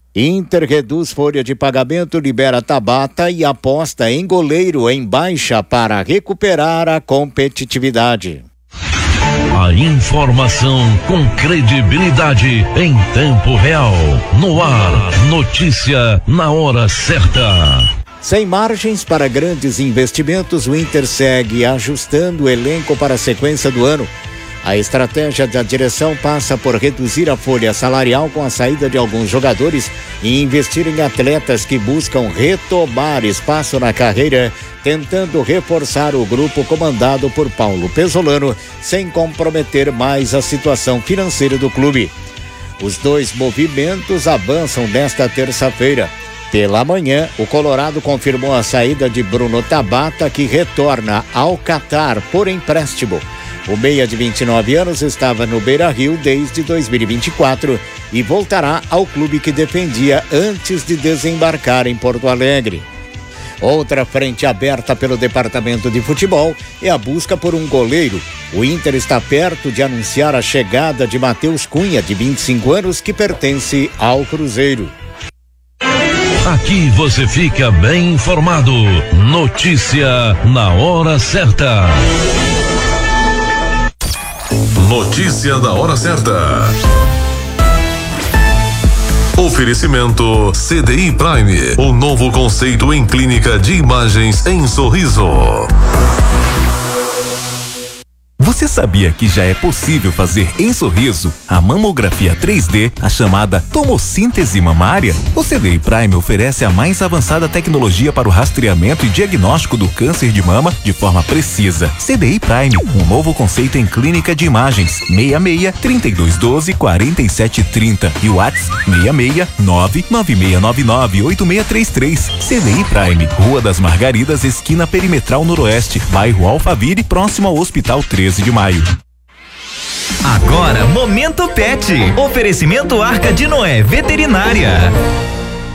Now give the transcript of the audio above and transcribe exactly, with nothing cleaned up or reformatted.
Inter reduz folha de pagamento, libera Tabata e aposta em goleiro em baixa para recuperar a competitividade. A informação com credibilidade em tempo real. No ar, notícia na hora certa. Sem margens para grandes investimentos, o Inter segue ajustando o elenco para a sequência do ano. A estratégia da direção passa por reduzir a folha salarial com a saída de alguns jogadores e investir em atletas que buscam retomar espaço na carreira, tentando reforçar o grupo comandado por Paulo Pesolano, sem comprometer mais a situação financeira do clube. Os dois movimentos avançam nesta terça-feira. Pela manhã, o Colorado confirmou a saída de Bruno Tabata, que retorna ao Catar por empréstimo. O meia de vinte e nove anos estava no Beira-Rio desde dois mil e vinte e quatro e voltará ao clube que defendia antes de desembarcar em Porto Alegre. Outra frente aberta pelo departamento de futebol é a busca por um goleiro. O Inter está perto de anunciar a chegada de Matheus Cunha, de vinte e cinco anos, que pertence ao Cruzeiro. Aqui você fica bem informado. Notícia na hora certa. Notícia da hora certa. Oferecimento C D I Prime, o novo conceito em clínica de imagens em Sorriso. Você sabia que já é possível fazer em Sorriso a mamografia três D, a chamada tomossíntese mamária? O C D I Prime oferece a mais avançada tecnologia para o rastreamento e diagnóstico do câncer de mama de forma precisa. C D I Prime, um novo conceito em clínica de imagens. seis seis, trinta e dois doze, quarenta e sete trinta e o WhatsApp seis seis, nove nove seis nove nove, oito seis três três. C D I Prime, Rua das Margaridas, esquina Perimetral Noroeste, bairro Alphaville, próximo ao Hospital treze de Maio. Agora, Momento Pet. Oferecimento Arca de Noé Veterinária.